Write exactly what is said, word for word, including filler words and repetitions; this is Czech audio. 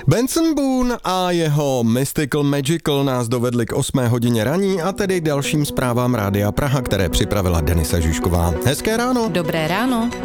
Benson Boone a jeho Mystical Magical nás dovedli k osmé hodině raní a tedy dalším zprávám Rádia Praha, které připravila Denisa Žižková. Hezké ráno. Dobré ráno.